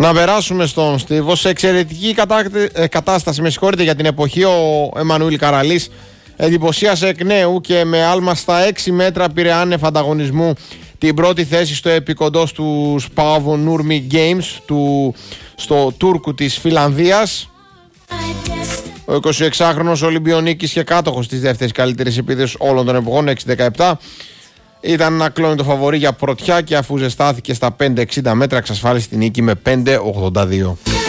Να περάσουμε στον Στίβο. Σε εξαιρετική κατάσταση, με συγχωρείτε για την εποχή, ο Εμμανουήλ Καραλής εντυπωσίασε εκ νέου και με άλμα στα 6 μέτρα πήρε άνευ ανταγωνισμού την πρώτη θέση στο επικοντό του Σπάβο Νούρμι Games στο Τούρκου της Φιλανδίας. Ο 26χρονος Ολυμπιονίκης και κάτοχος της δεύτερης καλύτερης επίδοσης όλων των εποχών, 6-17, ήταν ένα κλόνι το φαβορί για πρωτιά και αφού ζεστάθηκε στα 5-60 μέτρα εξασφάλισε την νίκη με 5-82.